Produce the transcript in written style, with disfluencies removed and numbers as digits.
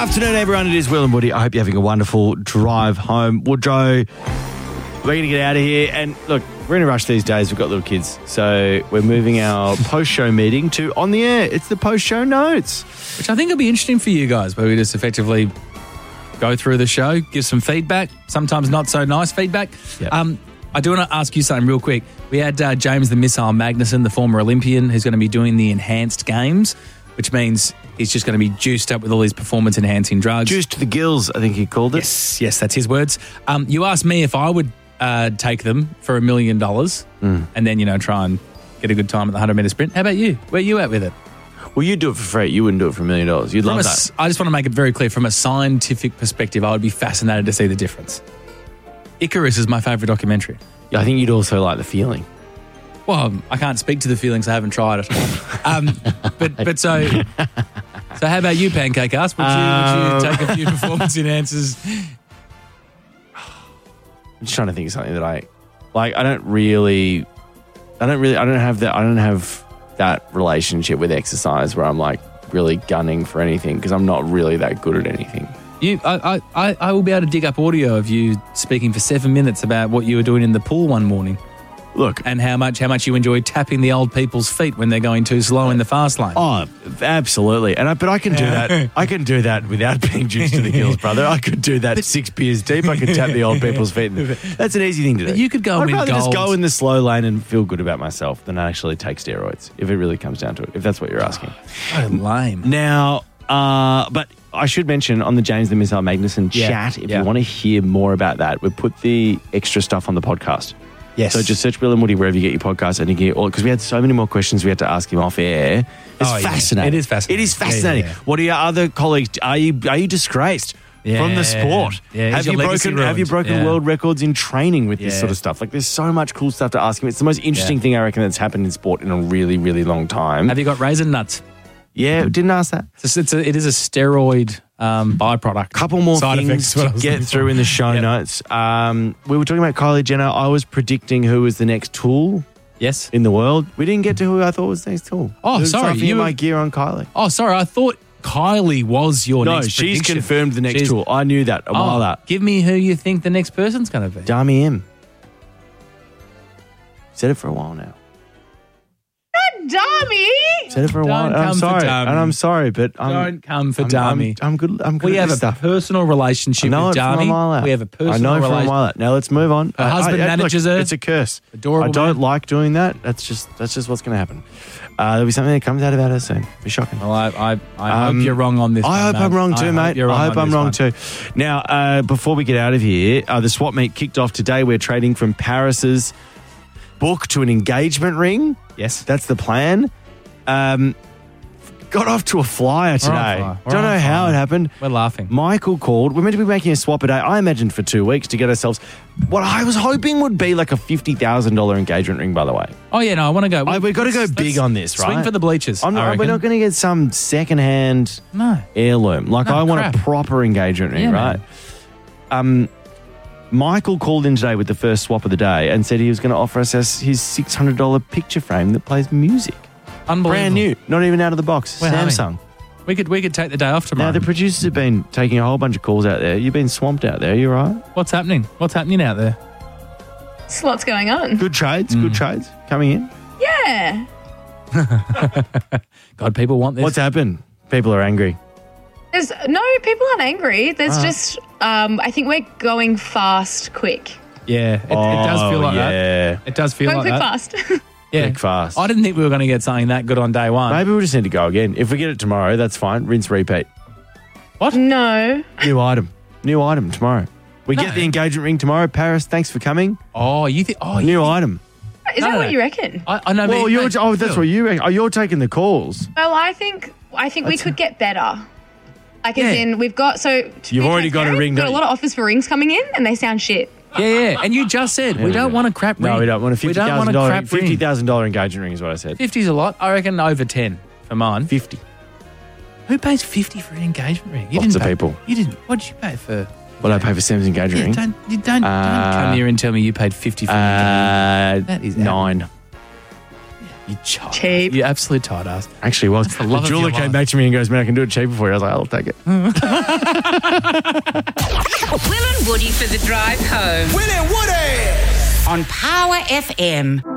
Afternoon, everyone. It is Will and Woody. I hope you're having a wonderful drive home. Woodrow, we're going to get out of here. And look, we're in a rush these days. We've got little kids. So we're moving our post-show meeting to on the air. It's the post-show notes. Which I think will be interesting for you guys, where we just effectively go through the show, give some feedback, sometimes not so nice feedback. Yep. I do want to ask you something real quick. We had James the Missile Magnuson, the former Olympian, who's going to be doing the enhanced games, which means he's just going to be juiced up with all these performance-enhancing drugs. Juice to the gills, I think he called it. Yes, that's his words. You asked me if I would take them for $1 million and then, try and get a good time at the 100-metre sprint. How about you? Where are you at with it? Well, you'd do it for free. You wouldn't do it for $1 million. You'd love that. I just want to make it very clear, from a scientific perspective, I would be fascinated to see the difference. Icarus is my favourite documentary. Yeah, I think you'd also like the feeling. Well, I can't speak to the feelings. I haven't tried it. But so how about you, Pancake Ass? Would you take a few performance enhancers? I'm just trying to think of something that I don't have that relationship with exercise where I'm like really gunning for anything because I'm not really that good at anything. I will be able to dig up audio of you speaking for 7 minutes about what you were doing in the pool one morning. Look, and how much you enjoy tapping the old people's feet when they're going too slow in the fast lane. Oh, absolutely. But I can do that. I can do that without being juiced to the gills, brother. I could do that 6 beers deep. I could tap the old people's feet. That's an easy thing to do. But you could go and win gold. I'd rather just go in the slow lane and feel good about myself than actually take steroids, if it really comes down to it, if that's what you're asking. So lame. Now, but I should mention on the James the Missile Magnuson chat, if you want to hear more about that, we put the extra stuff on the podcast. Yes. So just search Will and Woody wherever you get your podcast and you get all, because we had so many more questions we had to ask him off air. It's fascinating. It is fascinating. It is fascinating. Yeah. What are your other colleagues? Are you disgraced from the sport? Yeah. Have you broken world records in training with this sort of stuff? Like, there's so much cool stuff to ask him. It's the most interesting thing I reckon that's happened in sport in a really, really long time. Have you got raisin nuts? Yeah, didn't ask that. It is a steroid byproduct. Couple more side things effects to get through in the show notes. We were talking about Kylie Jenner. I was predicting who was the next tool in the world. We didn't get to who I thought was the next tool. Oh, sorry. You my gear on Kylie. Oh, sorry. I thought Kylie was your next prediction. No, she's confirmed the next tool. I knew that a while out. Give me who you think the next person's going to be. Dami M. Said it for a while now. Dami! Said it for a while. I'm sorry, but don't come for Dami. I'm good. We have a personal relationship with Dami. We have a personal relationship. I know from a while out. Now let's move on. Her husband manages her. It's a curse. Adorable. I don't like doing that. That's just what's going to happen. There'll be something that comes out about her soon. It'll be shocking. Well, I hope you're wrong on this. I hope I'm wrong too, mate. I hope I'm wrong too. Now, before we get out of here, the swap meet kicked off today. We're trading from Paris's book to an engagement ring. Yes. That's the plan. Got off to a flyer today. Don't know how it happened. We're laughing. Michael called. We're meant to be making a swap a day, I imagined, for 2 weeks to get ourselves what I was hoping would be like a $50,000 engagement ring, by the way. Oh, yeah, no, I want to go. We've got to go big on this, right? Swing for the bleachers. We're not going to get some secondhand heirloom. I want a proper engagement ring, right? Michael called in today with the first swap of the day and said he was going to offer us his $600 picture frame that plays music. Unbelievable. Brand new, not even out of the box. Samsung. We could take the day off tomorrow. Now, the producers have been taking a whole bunch of calls out there. You've been swamped out there. You right? What's happening? What's happening out there? So what's going on? Good trades coming in. Yeah. God, people want this. What's happened? People are angry. People aren't angry. There's just, I think we're going fast, quick. Yeah, it does feel like that. It does feel going like quick, that. fast. Quick, fast. I didn't think we were going to get something that good on day one. Maybe we'll just need to go again. If we get it tomorrow, that's fine. Rinse, repeat. What? No. New item tomorrow. We get the engagement ring tomorrow. Paris, thanks for coming. Oh, you think? Oh, new item. Is that what you reckon? I know. Well, that's what you reckon. Oh, you're taking the calls. Well, I think we could get better. Like, as in, we've got you've already got a ring. We've got a lot of offers for rings coming in, and they sound shit. Yeah. And you just said we don't want a crap ring. No, we don't want a $50,000 engagement ring is what I said. 50's a lot. I reckon over 10 for mine. 50. Who pays 50 for an engagement ring? Lots of people. You didn't. What did you pay for? What did I pay for Sam's engagement ring? Don't come here and tell me you paid 50 for an engagement ring. That is 9. You child. Cheap. You absolute tight ass. Actually was. the love The of jeweler your came life. back to me and goes, man, I can do it cheaper for you. I was like, I'll take it. Will and Woody for the drive home Will and Woody. on Power FM.